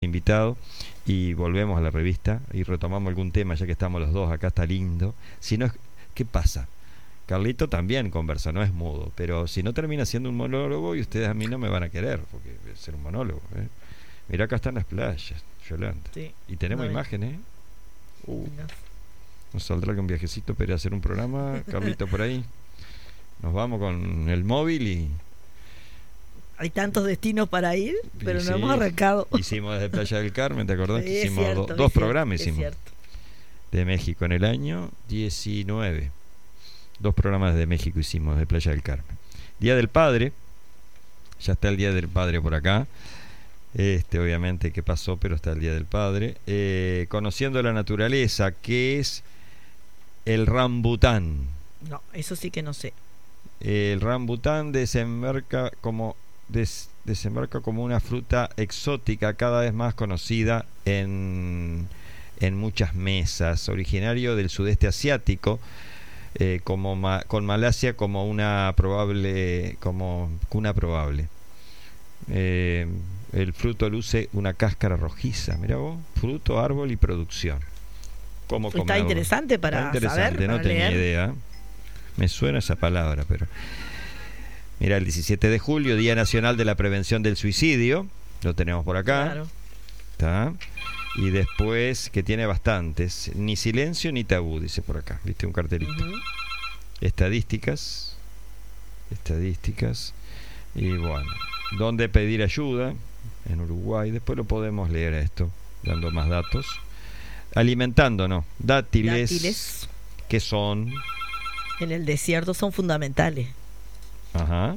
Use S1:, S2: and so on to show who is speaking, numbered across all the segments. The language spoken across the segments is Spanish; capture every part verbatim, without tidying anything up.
S1: invitado y volvemos a la revista y retomamos algún tema, ya que estamos los dos acá. Está lindo. Si no, ¿qué pasa? Carlito también conversa, no es mudo, pero si no termina siendo un monólogo, y ustedes a mí no me van a querer, porque es ser un monólogo, ¿eh? Mirá, acá están las playas, Yolanda. Sí, y tenemos no imágenes, ¿eh? Uh, nos saldrá que un viajecito para ir a hacer un programa, Carlito, por ahí. Nos vamos con el móvil y...
S2: Hay tantos destinos para ir, pero
S1: sí,
S2: no hemos arrancado.
S1: Hicimos desde Playa del Carmen, ¿te acordás?
S2: Sí,
S1: que hicimos
S2: cierto,
S1: do, dos programas
S2: cierto,
S1: hicimos de México en el año diecinueve. Dos programas de México hicimos de Playa del Carmen. Día del Padre, ya está el Día del Padre por acá. Este, obviamente que pasó, pero está el Día del Padre. Eh, conociendo la naturaleza, ¿qué es el rambután?
S2: No, eso sí que no sé.
S1: El rambután desembarca como des, desembarca como una fruta exótica cada vez más conocida en, en muchas mesas, originario del sudeste asiático, eh, como ma, con Malasia como una probable como cuna probable. Eh, el fruto luce una cáscara rojiza, mira vos, fruto, árbol y producción. ¿Cómo
S2: Está
S1: comerlo?
S2: interesante para
S1: Está interesante,
S2: saber,
S1: no
S2: para
S1: tenía
S2: leer.
S1: idea. Me suena esa palabra, pero... Mira, el diecisiete de julio, Día Nacional de la Prevención del Suicidio. Lo tenemos por acá.
S2: Claro.
S1: ¿Está? Y después, que tiene bastantes. Ni silencio ni tabú, dice por acá. ¿Viste? Un cartelito. Uh-huh. Estadísticas. Estadísticas. Y bueno, ¿dónde pedir ayuda? En Uruguay. Después lo podemos leer esto, dando más datos. Alimentándonos. Dátiles. Dátiles. Que son...
S2: En el desierto son fundamentales.
S1: Ajá.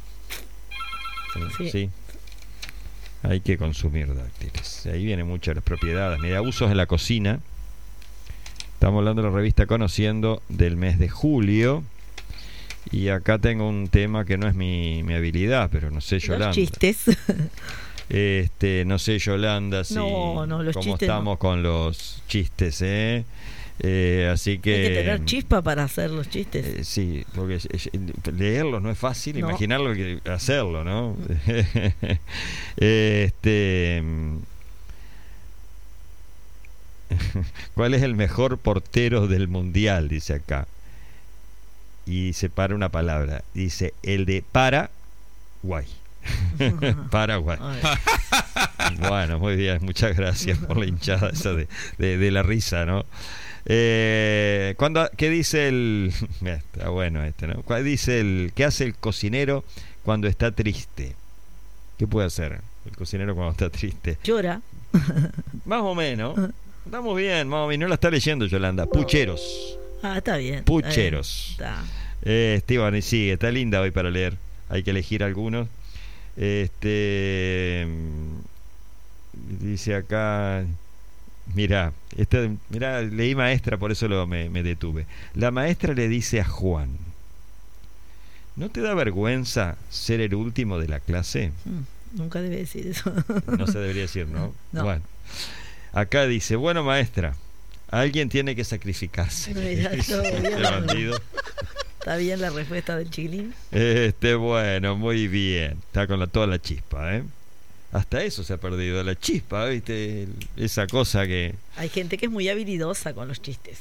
S2: Sí.
S1: Sí. Hay que consumir dátiles. Ahí vienen muchas las propiedades. Mira, usos en la cocina. Estamos hablando de la revista Conociendo del mes de julio. Y acá tengo un tema que no es mi, mi habilidad, pero no sé, Yolanda.
S2: Los chistes.
S1: Este, no sé, Yolanda, si
S2: no, no, los
S1: cómo
S2: chistes
S1: estamos
S2: no.
S1: con los chistes, ¿eh? Eh, así que
S2: hay que tener chispa para hacer los chistes.
S1: Eh, sí, porque leerlos no es fácil, no. Imaginarlo que hacerlo, ¿no? este, ¿cuál es el mejor portero del mundial? Dice acá. Y separa una palabra. Dice el de Paraguay. Paraguay. Bueno, muy bien, muchas gracias por la hinchada esa de, de, de la risa, ¿no? Eh, cuando, ¿qué dice el... Está bueno este, ¿no? ¿Qué dice el... ¿Qué hace el cocinero cuando está triste? ¿Qué puede hacer el cocinero cuando está triste?
S2: Llora.
S1: Más o menos. Estamos bien, más o menos. No la está leyendo, Yolanda. Pucheros.
S2: Ah, está bien.
S1: Pucheros.
S2: Está.
S1: Eh, Esteban, y sigue. Está linda hoy para leer. Hay que elegir algunos. Este... Dice acá... Mira, este, mira, leí maestra, por eso lo, me, me detuve. La maestra le dice a Juan: ¿no te da vergüenza ser el último de la clase?
S2: Mm, nunca debe decir eso.
S1: No se debería decir, ¿no?
S2: No.
S1: Bueno, acá dice: bueno, maestra, alguien tiene que sacrificarse.
S2: Mira,
S1: este bandido.
S2: Está bien la respuesta del Chilín.
S1: Este, bueno, muy bien. Está con la, toda la chispa, ¿eh? Hasta eso se ha perdido, la chispa, ¿viste? Esa cosa que...
S2: Hay gente que es muy habilidosa con los chistes.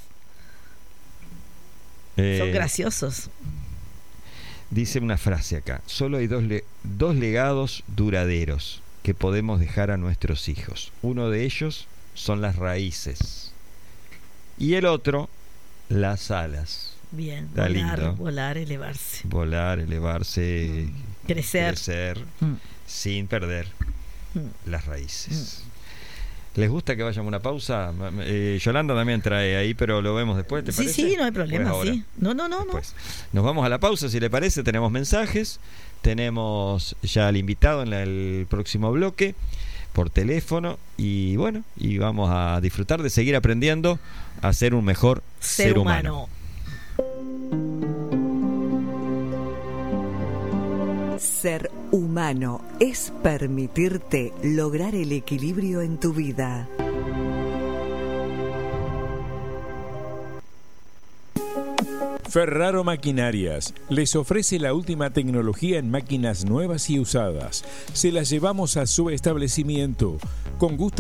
S1: Eh,
S2: Son graciosos.
S1: Dice una frase acá: solo hay dos, le- dos legados duraderos que podemos dejar a nuestros hijos. Uno de ellos son las raíces. Y el otro, las alas.
S2: Bien,
S1: Está
S2: volar,
S1: lindo.
S2: volar, elevarse.
S1: Volar, elevarse,
S2: Mm. Crecer.
S1: crecer
S2: Mm.
S1: sin perder
S2: Mm.
S1: las raíces. Mm. ¿Les gusta que vayamos a una pausa? Eh, Yolanda también trae ahí, pero lo vemos después, ¿te
S2: Sí,
S1: parece?
S2: sí, no hay problema,
S1: Pues
S2: sí. No, no, no,
S1: después. no. Nos vamos a la pausa, si le parece. Tenemos mensajes, tenemos ya al invitado en la, el próximo bloque por teléfono y bueno, y vamos a disfrutar de seguir aprendiendo a ser un mejor ser,
S2: ser
S1: humano.
S2: humano.
S3: Ser humano es permitirte lograr el equilibrio en tu vida.
S4: Ferraro Maquinarias les ofrece la última tecnología en máquinas nuevas y usadas. Se las llevamos a su establecimiento. Con gusto